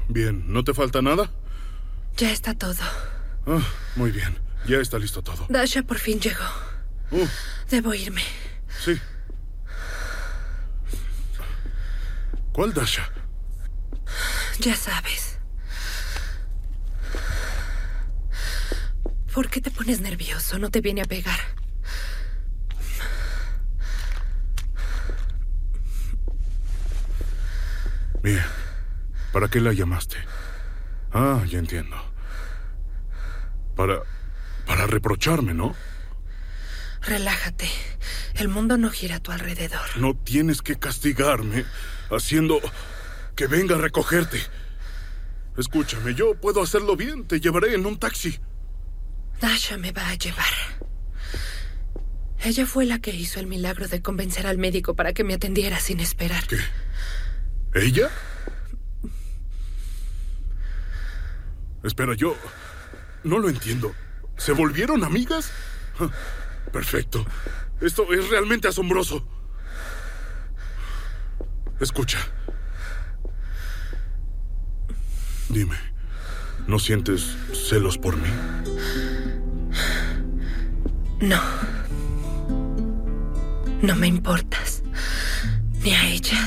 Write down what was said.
Bien, ¿no te falta nada? Ya está todo. Muy bien. Ya está listo todo. Dasha por fin llegó. Debo irme. Sí. ¿Cuál Dasha? Ya sabes. ¿Por qué te pones nervioso? No te viene a pegar. Bien. ¿Para qué la llamaste? Ya entiendo. Para reprocharme, ¿no? Relájate. El mundo no gira a tu alrededor. No tienes que castigarme haciendo que venga a recogerte. Escúchame, yo puedo hacerlo bien. Te llevaré en un taxi. Dasha me va a llevar. Ella fue la que hizo el milagro de convencer al médico para que me atendiera sin esperar. ¿Qué? ¿Ella? Espera, yo no lo entiendo. ¿Se volvieron amigas? Perfecto. Esto es realmente asombroso. Escucha. Dime, ¿no sientes celos por mí? No. No me importas. Ni a ella,